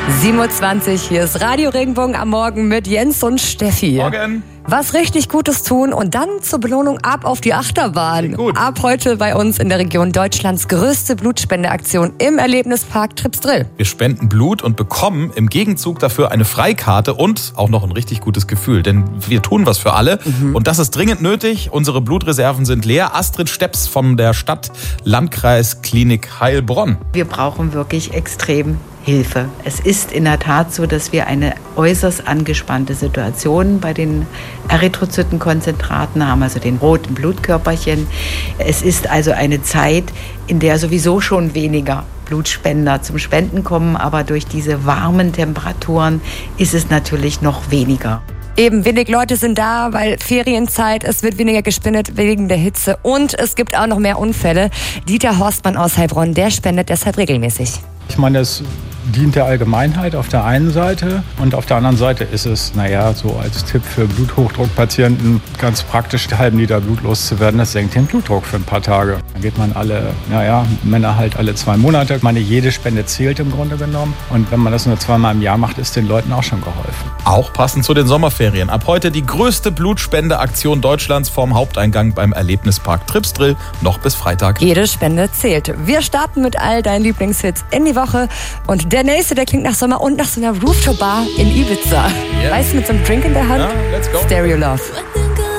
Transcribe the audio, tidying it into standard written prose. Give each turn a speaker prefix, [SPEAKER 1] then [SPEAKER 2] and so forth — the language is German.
[SPEAKER 1] 7:20 Uhr, hier ist Radio Regenbogen am Morgen mit Jens und Steffi.
[SPEAKER 2] Morgen.
[SPEAKER 1] Was richtig Gutes tun und dann zur Belohnung ab auf die Achterbahn.
[SPEAKER 2] Gut.
[SPEAKER 1] Ab heute bei uns in der Region Deutschlands größte Blutspendeaktion im Erlebnispark Tripsdrill.
[SPEAKER 2] Wir spenden Blut und bekommen im Gegenzug dafür eine Freikarte und auch noch ein richtig gutes Gefühl. Denn wir tun was für alle und das ist dringend nötig. Unsere Blutreserven sind leer. Astrid Steps von der Stadt-Landkreis-Klinik Heilbronn.
[SPEAKER 3] Wir brauchen wirklich extrem Hilfe. Es ist in der Tat so, dass wir eine äußerst angespannte Situation bei den Erythrozytenkonzentraten haben, also den roten Blutkörperchen. Es ist also eine Zeit, in der sowieso schon weniger Blutspender zum Spenden kommen, aber durch diese warmen Temperaturen ist es natürlich noch weniger.
[SPEAKER 1] Eben, wenig Leute sind da, weil Ferienzeit, es wird weniger gespendet wegen der Hitze und es gibt auch noch mehr Unfälle. Dieter Horstmann aus Heilbronn, der spendet deshalb regelmäßig.
[SPEAKER 4] Ich meine, es dient der Allgemeinheit auf der einen Seite und auf der anderen Seite ist es, so als Tipp für Bluthochdruckpatienten ganz praktisch, einen halben Liter Blut loszuwerden. Das senkt den Blutdruck für ein paar Tage. Dann geht man Männer halt alle 2 Monate. Ich meine, jede Spende zählt im Grunde genommen und wenn man das nur 2-mal im Jahr macht, ist den Leuten auch schon geholfen.
[SPEAKER 2] Auch passend zu den Sommerferien. Ab heute die größte Blutspendeaktion Deutschlands vorm Haupteingang beim Erlebnispark Tripsdrill, noch bis Freitag.
[SPEAKER 1] Jede Spende zählt. Wir starten mit all deinen Lieblingshits in die Woche und der nächste, der klingt nach Sommer und nach so einer Rooftop-Bar in Ibiza.
[SPEAKER 2] Yeah.
[SPEAKER 1] Weißt du, mit so einem Drink in der Hand?
[SPEAKER 2] Ja, let's go.
[SPEAKER 1] Stereo Love.